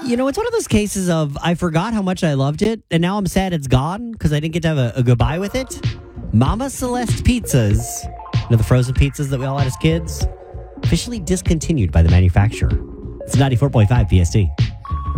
It's one of those cases of I forgot how much I loved it, and now I'm sad it's gone because I didn't get to have a goodbye with it. Mama Celeste pizzas, the frozen pizzas that we all had as kids, officially discontinued by the manufacturer. It's 94.5 PST.